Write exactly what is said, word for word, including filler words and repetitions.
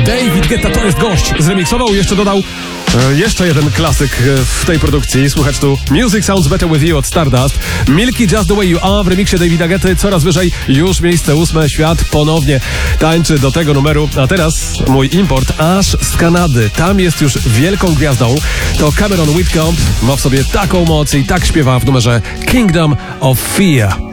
David Guetta to jest gość. Zremiksował i jeszcze dodał e, jeszcze jeden klasyk e, w tej produkcji. Słuchać tu Music Sounds Better With You od Stardust. Milky Just The Way You Are w remiksie Davida Guetty coraz wyżej. Już miejsce ósme. Świat ponownie tańczy do tego numeru. A teraz mój import aż z Kanady. Tam jest już wielką gwiazdą. To Cameron Whitcomb. Ma w sobie taką moc i tak śpiewa w numerze Kingdom of Fear.